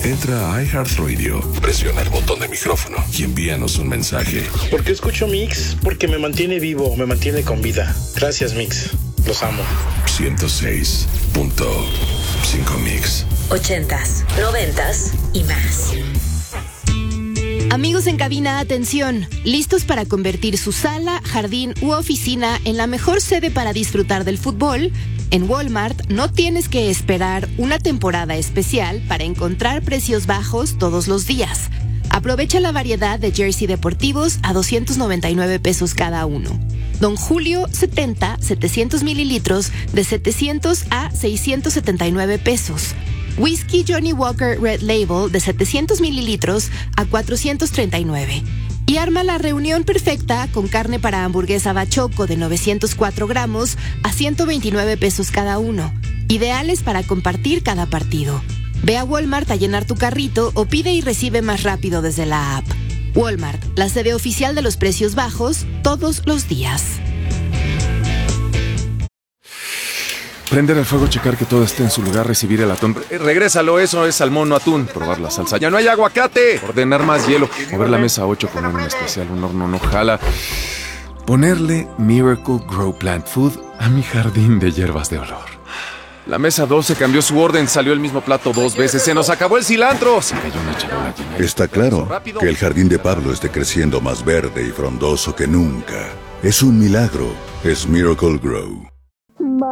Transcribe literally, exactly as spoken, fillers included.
Entra a iHeartRadio, presiona el botón de micrófono y envíanos un mensaje. ¿Por qué escucho Mix? Porque me mantiene vivo, me mantiene con vida. Gracias, Mix. Los amo. ciento seis punto cinco Mix. Ochentas, noventas y más. Amigos en cabina, atención, listos para convertir su sala, jardín u oficina en la mejor sede para disfrutar del fútbol. En Walmart no tienes que esperar una temporada especial para encontrar precios bajos todos los días. Aprovecha la variedad de jersey deportivos a doscientos noventa y nueve pesos cada uno. Don Julio setenta, setecientos mililitros de setecientos a seiscientos setenta y nueve pesos. Whisky Johnny Walker Red Label de setecientos mililitros a cuatrocientos treinta y nueve. Y arma la reunión perfecta con carne para hamburguesa bachoco de novecientos cuatro gramos a ciento veintinueve pesos cada uno. Ideales para compartir cada partido. Ve a Walmart a llenar tu carrito o pide y recibe más rápido desde la app. Walmart, la sede oficial de los precios bajos todos los días. Prender el fuego, checar que todo esté en su lugar, recibir el atún. Eh, regrésalo, eso es salmón, no atún. Probar la salsa. ¡Ya no hay aguacate! Ordenar más hielo. Mover la mesa a ocho con un especial. Un horno no jala. Ponerle Miracle Grow Plant Food a mi jardín de hierbas de olor. La mesa doce cambió su orden, salió el mismo plato dos veces. ¡Se nos acabó el cilantro! Se cayó una charola llena de... Está claro que el jardín de Pablo esté creciendo más verde y frondoso que nunca. Es un milagro. Es Miracle Grow.